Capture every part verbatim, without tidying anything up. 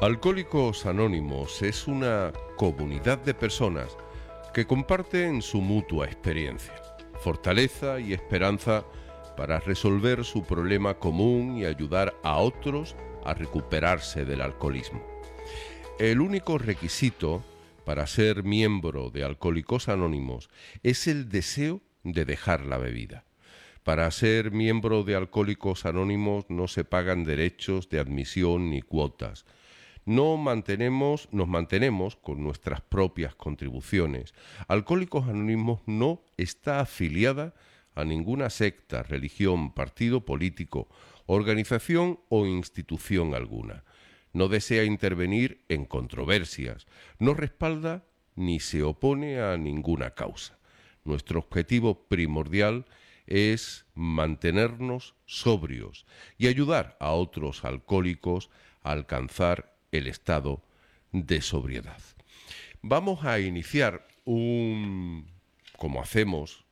Alcohólicos Anónimos es una comunidad de personas que comparten su mutua experiencia, fortaleza y esperanza para resolver su problema común y ayudar a otros a recuperarse del alcoholismo. El único requisito para ser miembro de Alcohólicos Anónimos es el deseo de dejar la bebida. Para ser miembro de Alcohólicos Anónimos no se pagan derechos de admisión ni cuotas. No mantenemos, nos mantenemos con nuestras propias contribuciones. Alcohólicos Anónimos no está afiliada a ninguna secta, religión, partido político, organización o institución alguna. No desea intervenir en controversias, no respalda ni se opone a ninguna causa. Nuestro objetivo primordial es mantenernos sobrios y ayudar a otros alcohólicos a alcanzar el estado de sobriedad. Vamos a iniciar un, como hacemos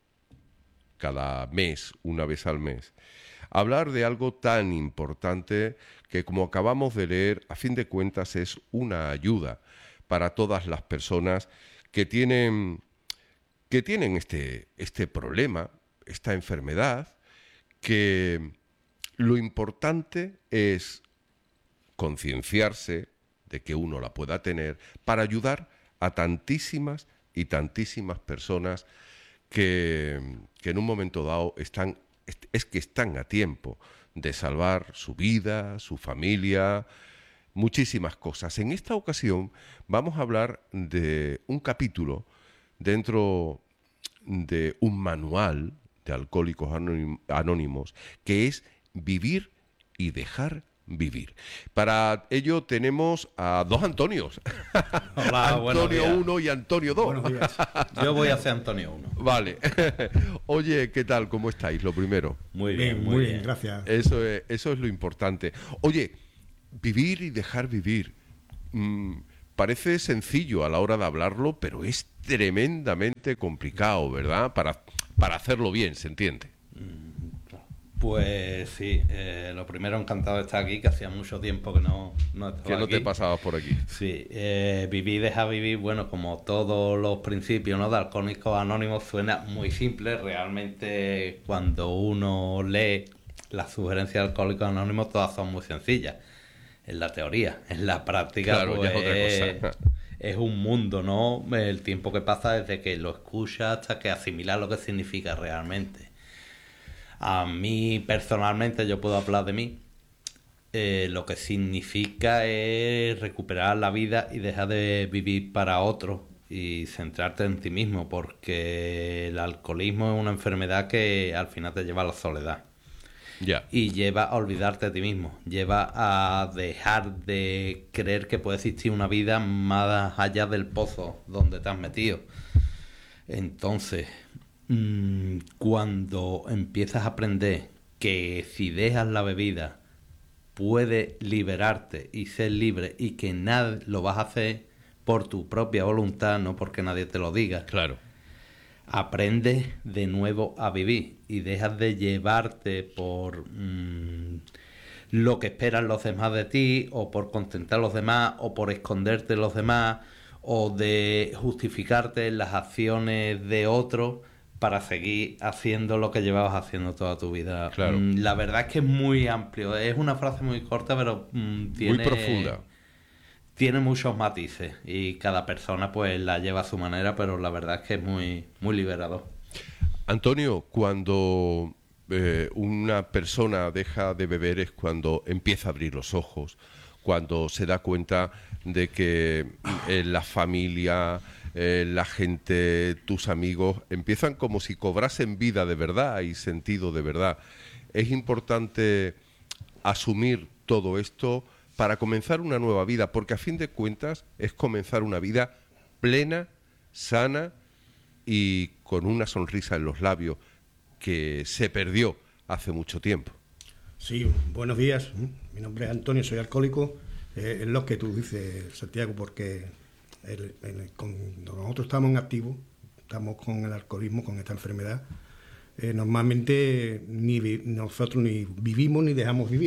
cada mes, una vez al mes, hablar de algo tan importante que, como acabamos de leer, a fin de cuentas es una ayuda para todas las personas que tienen, que tienen este, este problema, esta enfermedad, que lo importante es concienciarse de que uno la pueda tener para ayudar a tantísimas y tantísimas personas que, que en un momento dado están, es que están a tiempo de salvar su vida, su familia, muchísimas cosas. En esta ocasión vamos a hablar de un capítulo dentro de un manual de Alcohólicos Anónimos que es Vivir y dejar vivir. Para ello tenemos a dos Antonios. Hola, Antonio uno y Antonio dos. Buenos días. Yo voy a ser Antonio uno. Vale. Oye, ¿qué tal? ¿Cómo estáis? Lo primero. Muy bien, bien muy, muy bien. bien, gracias. Eso es, eso es lo importante. Oye, vivir y dejar vivir. Mm, parece sencillo a la hora de hablarlo, pero es tremendamente complicado, ¿verdad? Para, para hacerlo bien, ¿se entiende? Pues sí, eh, lo primero, encantado de estar aquí, que hacía mucho tiempo que no, no estaba Que no aquí. te pasabas por aquí. Sí, eh, vivir, dejar vivir, bueno, como todos los principios, ¿no?, de Alcohólicos Anónimos, suena muy simple. Realmente, cuando uno lee las sugerencias de Alcohólicos Anónimos, todas son muy sencillas. En la teoría, en la práctica, Claro, pues, ya es otra cosa. es un mundo, ¿no? El tiempo que pasa desde que lo escuchas hasta que asimilas lo que significa realmente. A mí, personalmente, yo puedo hablar de mí. Eh, lo que significa es recuperar la vida y dejar de vivir para otros y centrarte en ti mismo, porque el alcoholismo es una enfermedad que al final te lleva a la soledad. Ya. Y lleva a olvidarte de ti mismo, lleva a dejar de creer que puede existir una vida más allá del pozo donde te has metido. Entonces, mmm, cuando empiezas a aprender que si dejas la bebida puedes liberarte y ser libre, y que nada lo vas a hacer por tu propia voluntad, no porque nadie te lo diga. Claro. Aprendes de nuevo a vivir y dejas de llevarte por mmm, lo que esperan los demás de ti, o por contentar a los demás, o por esconderte de los demás, o de justificarte en las acciones de otros para seguir haciendo lo que llevabas haciendo toda tu vida. Claro. Mm, la verdad es que es muy amplio, es una frase muy corta, pero mm, tiene... Muy profunda. Tiene muchos matices y cada persona pues la lleva a su manera, pero la verdad es que es muy, muy liberador. Antonio, cuando eh, una persona deja de beber es cuando empieza a abrir los ojos, cuando se da cuenta de que eh, la familia, eh, la gente, tus amigos, empiezan como si cobrasen vida de verdad y sentido de verdad. Es importante asumir todo esto para comenzar una nueva vida, porque a fin de cuentas es comenzar una vida plena, sana y con una sonrisa en los labios que se perdió hace mucho tiempo. Sí, buenos días. Mi nombre es Antonio, soy alcohólico. Eh, es lo que tú dices, Santiago, porque el, el, cuando nosotros estamos en activo, estamos con el alcoholismo, con esta enfermedad, eh, normalmente ni vi, nosotros ni vivimos ni dejamos vivir.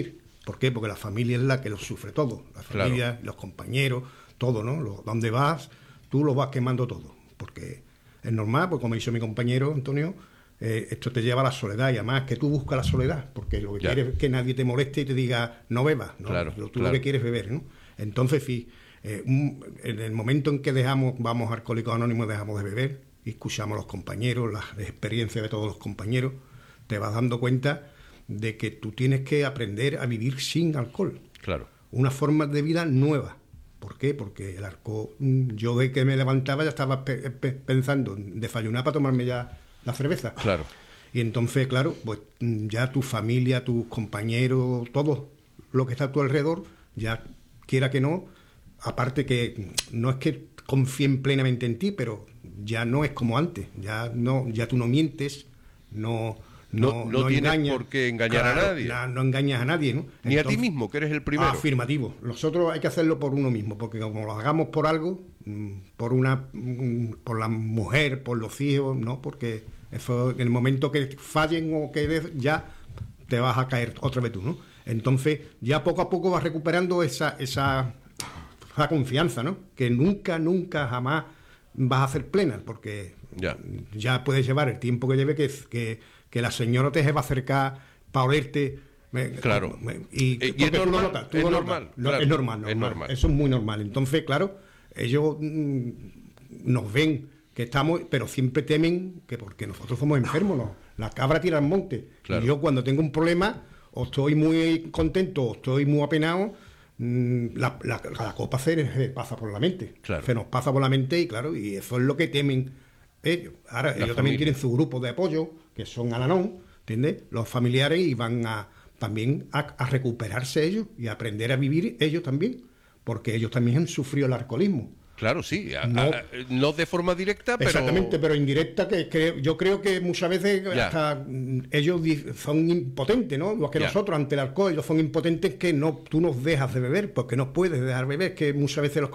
¿Por qué? Porque la familia es la que lo sufre todo. La familia, claro. Los compañeros, todo, ¿no? Lo, donde vas, tú lo vas quemando todo. Porque es normal, pues como ha dicho mi compañero Antonio, eh, esto te lleva a la soledad, y además que tú buscas la soledad, porque lo que ya. quieres es que nadie te moleste y te diga, no bebas, ¿no? Claro, tú claro. lo que quieres es beber, ¿no? Entonces, sí, eh, un, en el momento en que dejamos, vamos a Alcohólicos Anónimos, dejamos de beber, y escuchamos a los compañeros, las experiencias de todos los compañeros, te vas dando cuenta de que tú tienes que aprender a vivir sin alcohol. Claro. Una forma de vida nueva. ¿Por qué? Porque el alcohol, yo de que me levantaba ya estaba pe pe pensando en desayunar para tomarme ya la cerveza. Claro. Y entonces, claro, pues ya tu familia, tus compañeros, todo lo que está a tu alrededor, ya quiera que no, aparte que no es que confíen plenamente en ti, pero ya no es como antes, ya no, ya tú no mientes, no... No, no, no, no tienes engañas, por qué engañar claro, a nadie. No, no engañas a nadie, ¿no? Ni Entonces, a ti mismo, que eres el primero. Afirmativo. Nosotros hay que hacerlo por uno mismo, porque como lo hagamos por algo, por una, por la mujer, por los hijos, ¿no? Porque eso, en el momento que fallen o que des, ya te vas a caer otra vez tú, ¿no? Entonces, ya poco a poco vas recuperando esa, esa, esa confianza, ¿no? Que nunca, nunca, jamás vas a hacer plena, porque ya, ya puedes llevar el tiempo que lleve que... que que la señora te va a acercar para olerte. Claro. Y, y es normal. Lo notas, Es, lo normal, notas. Claro. es normal. normal. Es normal. Eso es muy normal. Entonces, claro, ellos mmm, nos ven que estamos, pero siempre temen que porque nosotros somos enfermos, ¿no? La cabra tira al monte. Claro. Y yo cuando tengo un problema, o estoy muy contento, o estoy muy apenado, mmm, la, la, la copa se pasa por la mente. Claro. Se nos pasa por la mente y claro, y eso es lo que temen ellos. Ahora, la ellos familia. También tienen su grupo de apoyo, que son Al-Anon, ¿entiendes? Los familiares, y van a también a, a recuperarse ellos y a aprender a vivir ellos también, porque ellos también han sufrido el alcoholismo. Claro, sí, a, no, a, no de forma directa, pero... Exactamente, pero indirecta, que, que yo creo que muchas veces hasta ellos son impotentes, ¿no? Igual que ya. Nosotros ante el alcohol, ellos son impotentes que no tú nos dejas de beber, porque no puedes dejar de beber, que muchas veces los...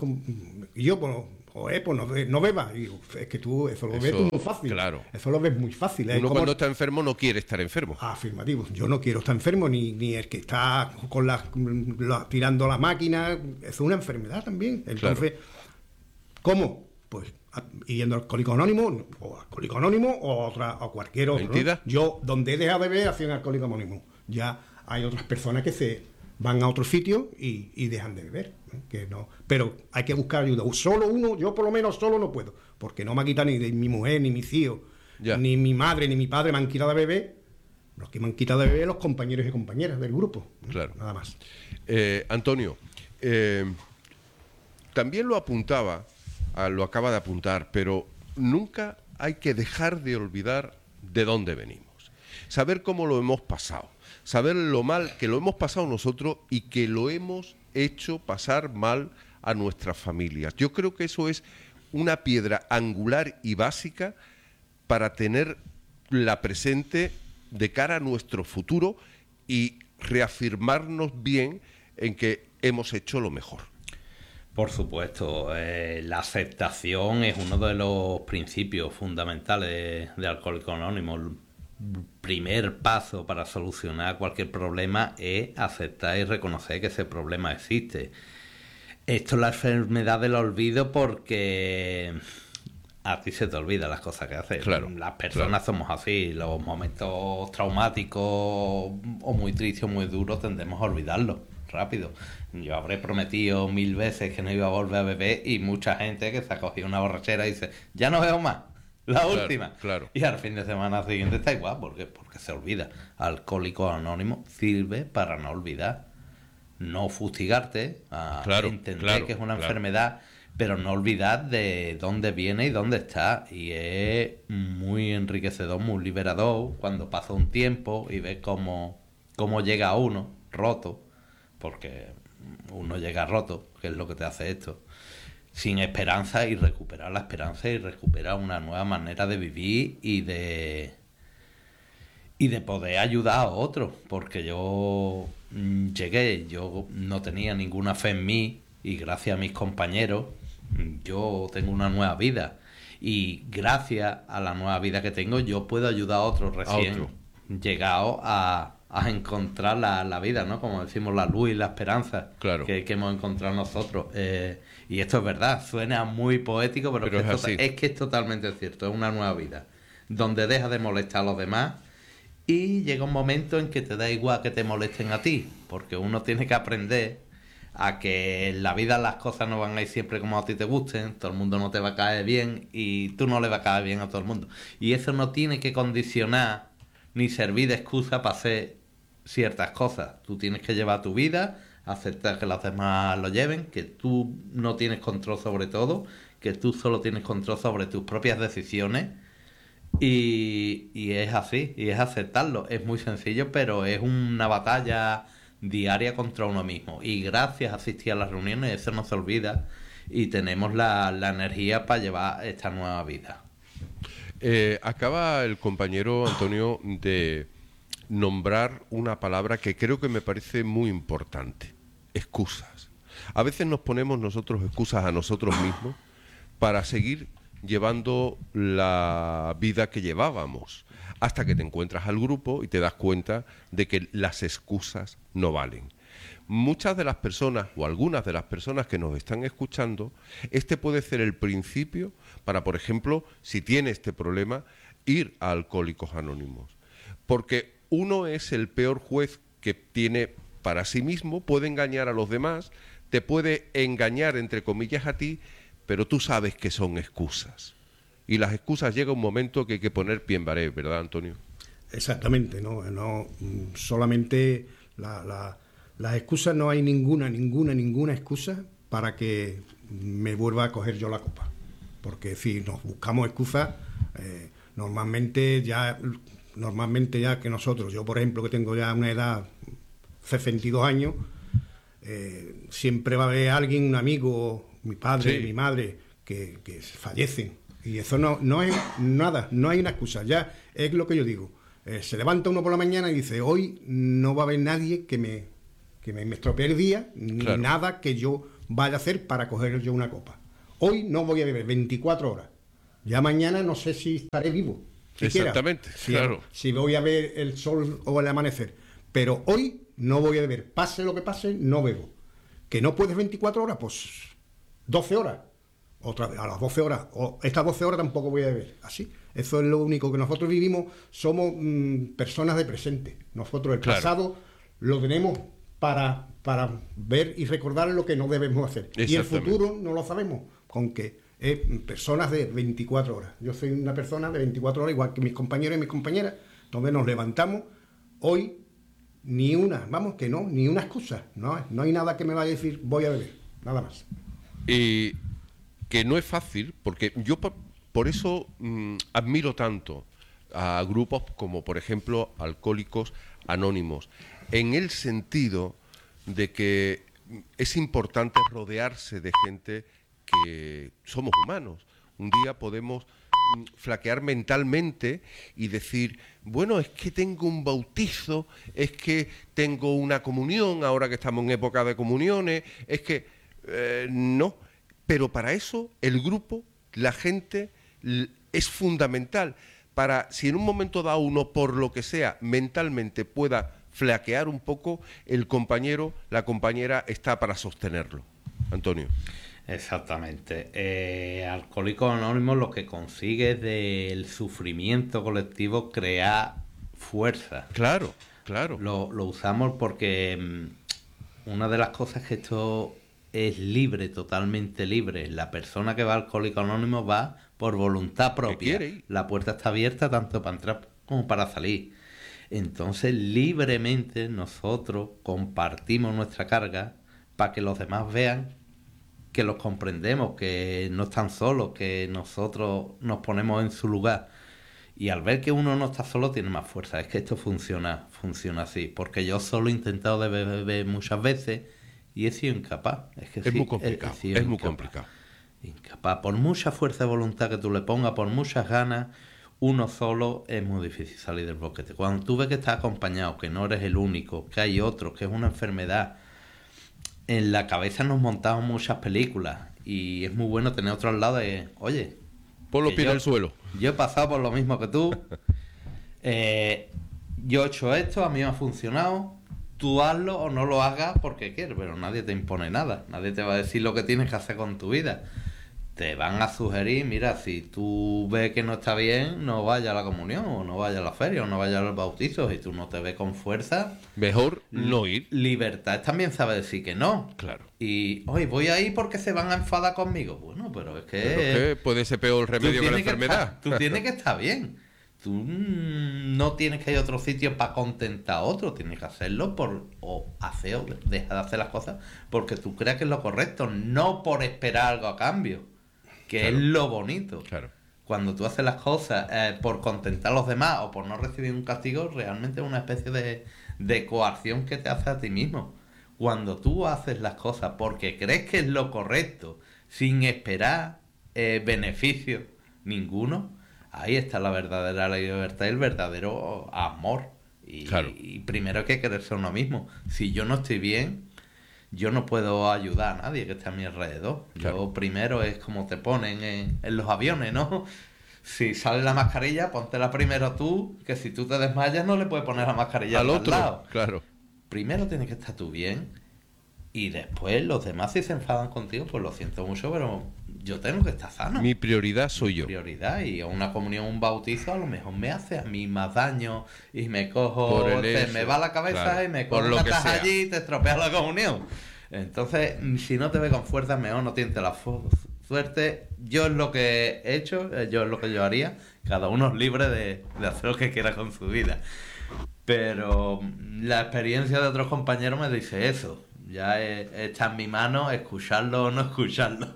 Y yo, pues... Oye, pues no, no bebas. Y es que tú eso lo eso, ves tú muy fácil. Claro. Eso lo ves muy fácil. ¿eh? Uno como... cuando está enfermo no quiere estar enfermo. Afirmativo. Yo no quiero estar enfermo, ni, ni el que está con la, la, tirando la máquina. Eso es una enfermedad también. Entonces, claro. ¿Cómo? Pues yendo al Alcohólico Anónimo, o Alcohólico Anónimo, o otra, o cualquier otro. ¿No? Yo, donde he dejado de beber, hacía un Alcohólico Anónimo. Ya hay otras personas que se van a otro sitio y, y dejan de beber. Que no, pero hay que buscar ayuda. Solo uno, yo por lo menos solo no puedo, porque no me ha quitado ni de mi mujer, ni mis hijos, ya. Ni mi madre, ni mi padre me han quitado de beber. Los que me han quitado de beber, los compañeros y compañeras del grupo. Claro. Nada más. Eh, Antonio, eh, también lo apuntaba, lo acaba de apuntar, pero nunca hay que dejar de olvidar de dónde venimos. Saber cómo lo hemos pasado. Saber lo mal que lo hemos pasado nosotros y que lo hemos hecho pasar mal a nuestras familias. Yo creo que eso es una piedra angular y básica para tener la presente de cara a nuestro futuro y reafirmarnos bien en que hemos hecho lo mejor. Por supuesto, eh, la aceptación es uno de los principios fundamentales de, de Alcohólicos Anónimos. El primer paso para solucionar cualquier problema es aceptar y reconocer que ese problema existe. Esto es la enfermedad del olvido porque a ti se te olvidan las cosas que haces. Claro, las personas claro. Somos así. Los momentos traumáticos o muy tristes o muy duros tendemos a olvidarlos rápido. Yo habré prometido mil veces que no iba a volver a beber y mucha gente que se ha cogido una borrachera y dice, ya no bebo más. La claro, última. Claro. Y al fin de semana siguiente está igual, porque porque se olvida. Alcohólico Anónimo sirve para no olvidar. No fustigarte, a claro, entender claro, que es una claro. enfermedad, pero no olvidar de dónde viene y dónde está. Y es muy enriquecedor, muy liberador cuando pasa un tiempo y ves cómo, cómo llega uno roto, porque uno llega roto, que es lo que te hace esto, sin esperanza, y recuperar la esperanza y recuperar una nueva manera de vivir y de y de poder ayudar a otros, porque yo mmm, llegué, yo no tenía ninguna fe en mí y gracias a mis compañeros yo tengo una nueva vida y gracias a la nueva vida que tengo yo puedo ayudar a otros recién a otro. Llegados a, a encontrar la, la vida, ¿no? Como decimos, la luz y la esperanza claro. que, que hemos encontrado nosotros. Eh, y esto es verdad, suena muy poético, pero, pero es, que es, es, tota- es que es totalmente cierto, es una nueva vida, donde dejas de molestar a los demás y llega un momento en que te da igual que te molesten a ti, porque uno tiene que aprender a que en la vida las cosas no van a ir siempre como a ti te gusten, todo el mundo no te va a caer bien y tú no le va a caer bien a todo el mundo. Y eso no tiene que condicionar ni servir de excusa para hacer ciertas cosas. Tú tienes que llevar tu vida, aceptar que los demás lo lleven, que tú no tienes control sobre todo, que tú solo tienes control sobre tus propias decisiones y, y es así, y es aceptarlo. Es muy sencillo, pero es una batalla diaria contra uno mismo. Y gracias a asistir a las reuniones, eso no se olvida y tenemos la, la energía para llevar esta nueva vida. Eh, acaba el compañero Antonio de nombrar una palabra que creo que me parece muy importante: excusas. A veces nos ponemos nosotros excusas a nosotros mismos para seguir llevando la vida que llevábamos, hasta que te encuentras al grupo y te das cuenta de que las excusas no valen. Muchas de las personas, o algunas de las personas que nos están escuchando, este puede ser el principio para, por ejemplo, si tiene este problema, ir a Alcohólicos Anónimos. Porque uno es el peor juez que tiene para sí mismo, puede engañar a los demás, te puede engañar, entre comillas, a ti, pero tú sabes que son excusas. Y las excusas llega un momento que hay que poner pie en pared, ¿verdad, Antonio? Exactamente, no, no solamente la, la, las excusas, no hay ninguna, ninguna, ninguna excusa para que me vuelva a coger yo la copa. Porque si nos buscamos excusas, eh, normalmente ya, normalmente ya que nosotros, yo por ejemplo que tengo ya una edad, sesenta y dos años, eh, siempre va a haber alguien, un amigo, mi padre, sí. mi madre, que, que fallecen. Y eso no, no es nada, no hay una excusa. Ya es lo que yo digo. Eh, se levanta uno por la mañana y dice, hoy no va a haber nadie que me, que me, me estropee el día, ni claro. nada que yo vaya a hacer para coger yo una copa. Hoy no voy a beber veinticuatro horas. Ya mañana no sé si estaré vivo. Siquiera. Exactamente, si, claro. Si voy a ver el sol o el amanecer. Pero hoy no voy a beber. Pase lo que pase, no bebo. Que no puedes veinticuatro horas, pues doce horas. Otra vez, a las doce horas, o estas doce horas tampoco voy a beber, así. Eso es lo único que nosotros vivimos, somos mmm, personas de presente. Nosotros el claro. pasado lo tenemos para, para ver y recordar lo que no debemos hacer. Y el futuro no lo sabemos, con que es personas de veinticuatro horas. Yo soy una persona de veinticuatro horas, igual que mis compañeros y mis compañeras, donde nos levantamos. Hoy, ni una, vamos, que no, ni una excusa. No, no hay nada que me vaya a decir, voy a beber, nada más. Y que no es fácil, porque yo por, por eso mmm, admiro tanto a grupos como, por ejemplo, Alcohólicos Anónimos, en el sentido de que es importante rodearse de gente que somos humanos. Un día podemos mmm, flaquear mentalmente y decir, bueno, es que tengo un bautizo, es que tengo una comunión, ahora que estamos en época de comuniones, es que eh, no. Pero para eso el grupo, la gente, es fundamental. Para, si en un momento dado uno, por lo que sea, mentalmente pueda flaquear un poco, el compañero, la compañera está para sostenerlo. Antonio. Exactamente. Eh, Alcohólicos Anónimos lo que consigue es del sufrimiento colectivo crear fuerza. Claro, claro. Lo, lo usamos porque mmm, una de las cosas que esto es libre, totalmente libre. La persona que va a Alcohólicos Anónimos va por voluntad propia. La puerta está abierta tanto para entrar como para salir. Entonces, libremente nosotros compartimos nuestra carga para que los demás vean que los comprendemos, que no están solos, que nosotros nos ponemos en su lugar. Y al ver que uno no está solo, tiene más fuerza. Es que esto funciona, funciona así. Porque yo solo he intentado de beber muchas veces y he sido incapaz. Es, que es sí, muy complicado, he, he es incapaz. muy complicado. Incapaz. Por mucha fuerza de voluntad que tú le pongas, por muchas ganas, uno solo es muy difícil salir del boquete. Cuando tú ves que estás acompañado, que no eres el único, que hay otros, que es una enfermedad, en la cabeza nos montamos muchas películas y es muy bueno tener otro al lado de, oye, pon los pies en el suelo. Yo he pasado por lo mismo que tú. eh, yo he hecho esto, a mí me ha funcionado, tú hazlo o no lo hagas porque quieres, pero nadie te impone nada, nadie te va a decir lo que tienes que hacer con tu vida. Te van a sugerir, mira, si tú ves que no está bien, no vayas a la comunión, o no vayas a la feria, o no vayas a los bautizos, y tú no te ves con fuerza. Mejor no ir. Libertad es también sabe decir que no. Claro. Y, oye, voy a ir porque se van a enfadar conmigo. Bueno, pero es que... Pero es que puede ser peor el remedio que la enfermedad. Estar, tú tienes que estar bien. Tú mmm, no tienes que ir a otro sitio para contentar a otro. Tienes que hacerlo por... O hacer o dejar de hacer las cosas porque tú creas que es lo correcto, no por esperar algo a cambio. Que claro. Es lo bonito. Claro. Cuando tú haces las cosas eh, por contentar a los demás o por no recibir un castigo, realmente es una especie de, de coacción que te hace a ti mismo. Cuando tú haces las cosas porque crees que es lo correcto, sin esperar eh, beneficio ninguno, ahí está la verdadera libertad y el verdadero amor. Y, claro. y primero hay que quererse a uno mismo. Si yo no estoy bien, yo no puedo ayudar a nadie que esté a mi alrededor. Claro. Yo primero es como te ponen en, en los aviones, ¿no? Si sale la mascarilla, póntela primero tú, que si tú te desmayas no le puedes poner la mascarilla al, al otro lado. Claro. Primero tienes que estar tú bien y después los demás si se enfadan contigo, pues lo siento mucho, pero yo tengo que estar sano. Mi prioridad soy Mi yo. prioridad, y a una comunión, un bautizo, a lo mejor me hace a mí más daño y me cojo, Por el se eso, me va la cabeza, claro, y me cojo lo que sea. allí y te estropea la comunión. Entonces, si no te ve con fuerza, mejor no tientes la suerte. Yo es lo que he hecho, yo es lo que yo haría. Cada uno es libre de, de hacer lo que quiera con su vida. Pero la experiencia de otros compañeros me dice eso. Ya está en mi mano escucharlo o no escucharlo.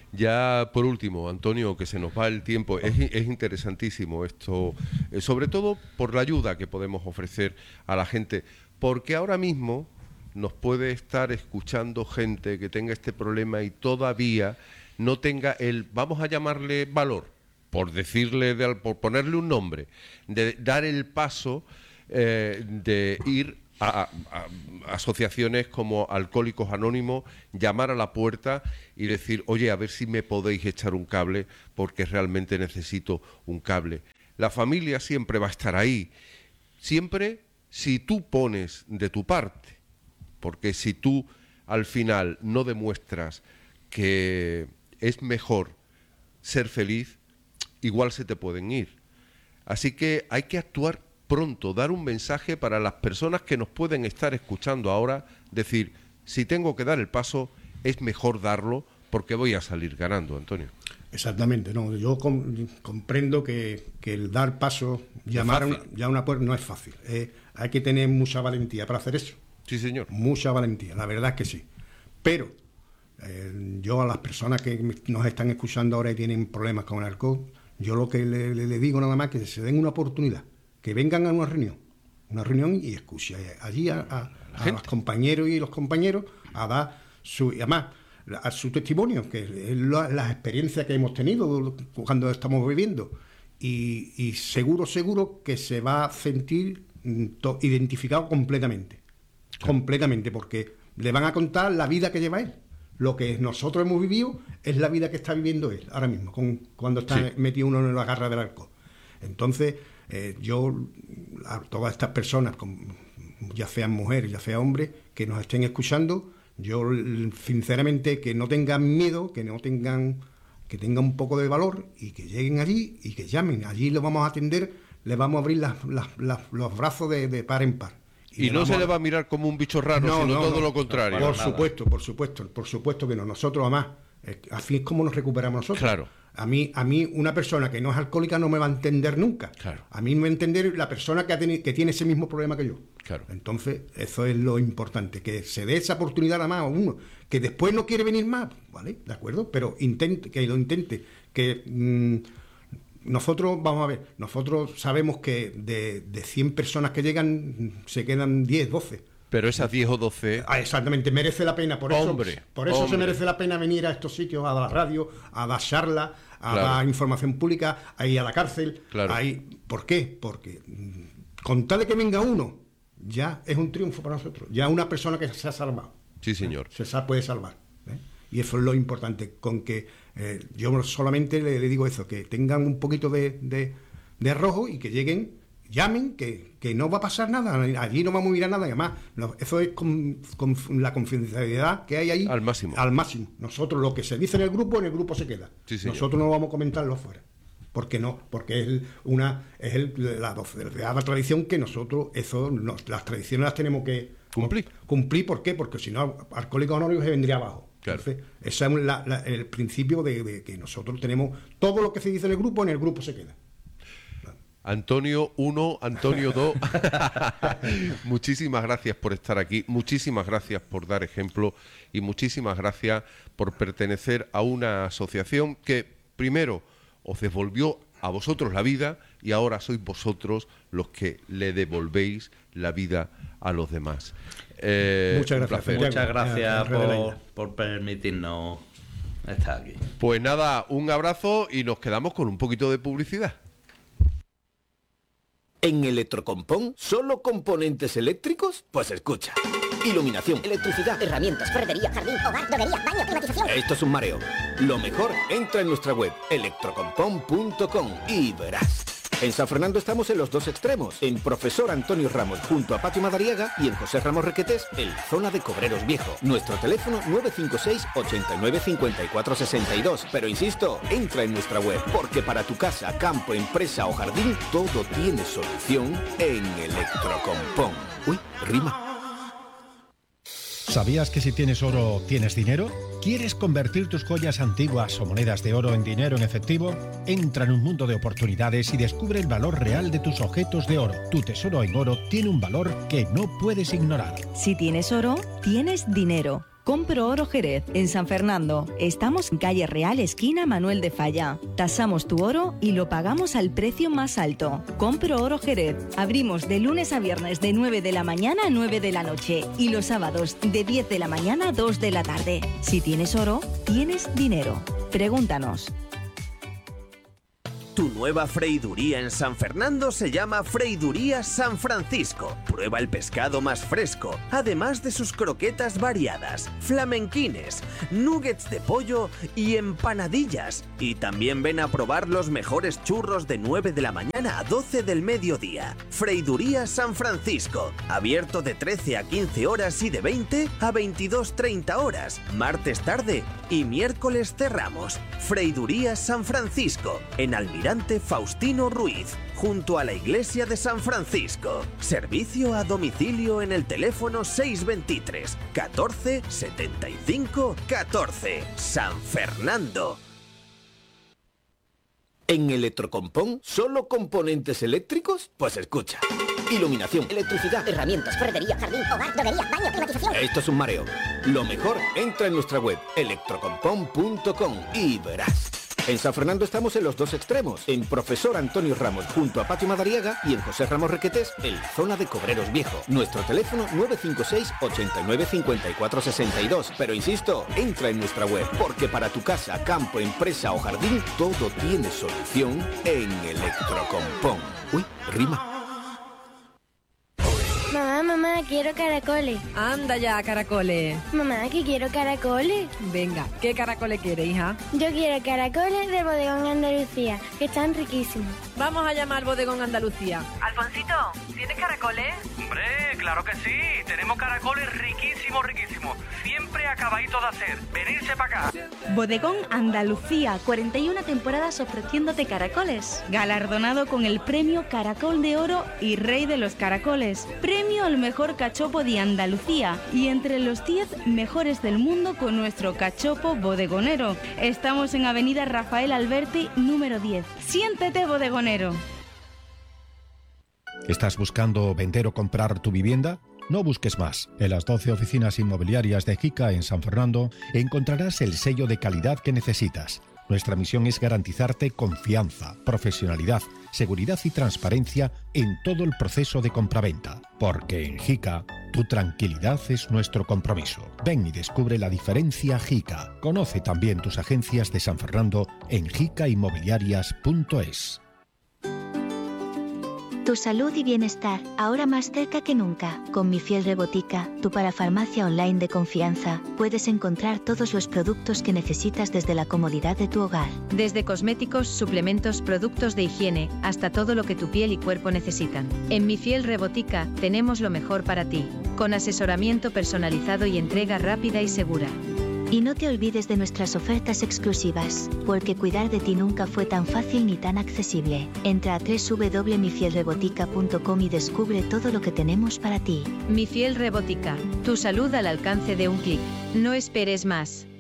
Ya por último, Antonio, que se nos va el tiempo, es, es interesantísimo esto, eh, sobre todo por la ayuda que podemos ofrecer a la gente, porque ahora mismo nos puede estar escuchando gente que tenga este problema y todavía no tenga el, vamos a llamarle valor, por decirle, de, por ponerle un nombre, de dar el paso eh, de ir a, a, a asociaciones como Alcohólicos Anónimos, llamar a la puerta y decir, oye, a ver si me podéis echar un cable porque realmente necesito un cable. La familia siempre va a estar ahí, siempre si tú pones de tu parte, porque si tú al final no demuestras que es mejor ser feliz, igual se te pueden ir. Así que hay que actuar pronto, dar un mensaje para las personas que nos pueden estar escuchando ahora, decir, si tengo que dar el paso, es mejor darlo porque voy a salir ganando, Antonio. Exactamente, no, yo com comprendo que, que el dar paso, llamar a una, ya una puerta no es fácil, eh, hay que tener mucha valentía para hacer eso. Sí, señor. Mucha valentía, la verdad es que sí. Pero eh, yo a las personas que nos están escuchando ahora y tienen problemas con el alcohol, yo lo que le, le, le digo nada más que se den una oportunidad, que vengan a una reunión, una reunión y escuchen allí a, a, a los compañeros y los compañeros a dar su, y además, a su testimonio, que es la, las experiencias que hemos tenido cuando estamos viviendo. Y, y seguro, seguro que se va a sentir to, identificado completamente. Claro. Completamente, porque le van a contar la vida que lleva él. Lo que nosotros hemos vivido es la vida que está viviendo él ahora mismo, con, cuando está sí. metido uno en la garra del alcohol. Entonces, eh, yo, a todas estas personas, con, ya sean mujeres, ya sean hombres, que nos estén escuchando, yo sinceramente que no tengan miedo, que no tengan, que tengan un poco de valor y que lleguen allí y que llamen. Allí los vamos a atender, les vamos a abrir las, las, las, los brazos de, de par en par. Y, y no se a... le va a mirar como un bicho raro, no, sino no, todo no, lo contrario. Por supuesto, por supuesto, por supuesto que no. Nosotros además, así es como nos recuperamos nosotros. Claro. A mí, a mí una persona que no es alcohólica no me va a entender nunca. Claro. A mí me va a entender la persona que, ha tenido, que tiene ese mismo problema que yo. Claro. Entonces, eso es lo importante, que se dé esa oportunidad a más a uno, que después no quiere venir más, ¿vale? ¿De acuerdo? Pero intente, que lo intente, que mmm, nosotros, vamos a ver, nosotros sabemos que de, de cien personas que llegan, se quedan diez, doce. Pero esas diez o doce... Ah, exactamente, merece la pena. Por eso, hombre, por eso hombre. se merece la pena venir a estos sitios, a la radio, a dar charlas, a claro. dar información pública, a ir a la cárcel. Claro. A ir... ¿Por qué? Porque con tal de que venga uno, ya es un triunfo para nosotros. Ya una persona que se ha salvado. Sí, señor. Se puede salvar. ¿eh? Y eso es lo importante. Con que eh, yo solamente le, le digo eso, que tengan un poquito de, de, de arrojo y que lleguen llamen, que, que no va a pasar nada, allí no vamos a mirar nada, y además no, eso es con, con la confidencialidad que hay ahí al máximo. Al máximo. Nosotros lo que se dice en el grupo, en el grupo se queda. Sí, nosotros no vamos a comentarlo afuera. ¿Por qué no? Porque es una es el, la, la, la tradición que nosotros, eso nos, las tradiciones las tenemos que cumplir. Cumplir, ¿por qué? Porque si no, Alcohólicos Anónimos se vendría abajo. Claro. Entonces, ese es la, la, el principio de, de que nosotros tenemos todo lo que se dice en el grupo, en el grupo se queda. Antonio uno, Antonio dos, muchísimas gracias por estar aquí, muchísimas gracias por dar ejemplo y muchísimas gracias por pertenecer a una asociación que primero os devolvió a vosotros la vida y ahora sois vosotros los que le devolvéis la vida a los demás. Eh, Muchas gracias. Muchas gracias por, por permitirnos estar aquí. Pues nada, un abrazo y nos quedamos con un poquito de publicidad. ¿En Electrocompón solo componentes eléctricos? Pues escucha. Iluminación, electricidad, herramientas, ferretería, jardín, hogar, droguería, baño, climatización. Esto es un mareo. Lo mejor, entra en nuestra web electrocompón punto com y verás. En San Fernando estamos en los dos extremos, en Profesor Antonio Ramos junto a Patio Madariaga y en José Ramos Requetés en la zona de Cobreros Viejo. Nuestro teléfono nueve cinco seis, ocho nueve, cinco cuatro seis dos. Pero insisto, entra en nuestra web, porque para tu casa, campo, empresa o jardín, todo tiene solución en Electrocompón. Uy, rima. ¿Sabías que si tienes oro, tienes dinero? ¿Quieres convertir tus joyas antiguas o monedas de oro en dinero en efectivo? Entra en un mundo de oportunidades y descubre el valor real de tus objetos de oro. Tu tesoro en oro tiene un valor que no puedes ignorar. Si tienes oro, tienes dinero. Compro Oro Jerez, en San Fernando. Estamos en calle Real, esquina Manuel de Falla. Tasamos tu oro y lo pagamos al precio más alto. Compro Oro Jerez. Abrimos de lunes a viernes de nueve de la mañana a nueve de la noche y los sábados de diez de la mañana a dos de la tarde. Si tienes oro, tienes dinero. Pregúntanos. Tu nueva freiduría en San Fernando se llama Freiduría San Francisco. Prueba el pescado más fresco, además de sus croquetas variadas, flamenquines, nuggets de pollo y empanadillas. Y también ven a probar los mejores churros de nueve de la mañana a doce del mediodía. Freiduría San Francisco, abierto de trece a quince horas y de veinte a veintidós treinta horas, martes tarde y miércoles cerramos. Freiduría San Francisco, en Almirante Faustino Ruiz, junto a la iglesia de San Francisco. Servicio a domicilio en el teléfono seis veintitrés, catorce, setenta y cinco, catorce. San Fernando. ¿En Electrocompón solo componentes eléctricos? Pues escucha. Iluminación, electricidad, herramientas, ferretería, jardín, hogar, droguería, baño, climatización. Esto es un mareo. Lo mejor, entra en nuestra web electrocompón punto com y verás. En San Fernando estamos en los dos extremos, en Profesor Antonio Ramos junto a Patio Madariaga y en José Ramos Requetés en la zona de Cobreros Viejo. Nuestro teléfono nueve cinco seis, ocho nueve, cinco cuatro seis dos. Pero insisto, entra en nuestra web, porque para tu casa, campo, empresa o jardín, todo tiene solución en Electrocompón. Uy, rima. Mamá, mamá, quiero caracoles. Anda ya, caracoles. Mamá, que quiero caracoles. Venga, ¿qué caracoles quieres, hija? Yo quiero caracoles del Bodegón Andalucía, que están riquísimos. Vamos a llamar al Bodegón Andalucía. Alfonsito, ¿tienes caracoles? Hombre, claro que sí. Tenemos caracoles riquísimos, riquísimos. Siempre acabadito de hacer. Venirse para acá. Bodegón Andalucía, cuarenta y una temporadas ofreciéndote caracoles. Galardonado con el premio Caracol de Oro y Rey de los Caracoles. Premio al mejor cachopo de Andalucía y entre los diez mejores del mundo con nuestro cachopo bodegonero. Estamos en Avenida Rafael Alberti, número diez. Siéntete bodegonero. ¿Estás buscando vender o comprar tu vivienda? No busques más. En las doce oficinas inmobiliarias de Jica en San Fernando encontrarás el sello de calidad que necesitas. Nuestra misión es garantizarte confianza, profesionalidad, seguridad y transparencia en todo el proceso de compraventa. Porque en Jica, tu tranquilidad es nuestro compromiso. Ven y descubre la diferencia Jica. Conoce también tus agencias de San Fernando en jica inmobiliarias punto es. Tu salud y bienestar, ahora más cerca que nunca. Con Mi Fiel Rebotica, tu parafarmacia online de confianza, puedes encontrar todos los productos que necesitas desde la comodidad de tu hogar. Desde cosméticos, suplementos, productos de higiene, hasta todo lo que tu piel y cuerpo necesitan. En Mi Fiel Rebotica, tenemos lo mejor para ti, con asesoramiento personalizado y entrega rápida y segura. Y no te olvides de nuestras ofertas exclusivas, porque cuidar de ti nunca fue tan fácil ni tan accesible. Entra a doble u doble u doble u punto mi fiel rebotica punto com y descubre todo lo que tenemos para ti. Mi Fiel Rebotica, tu salud al alcance de un clic. No esperes más.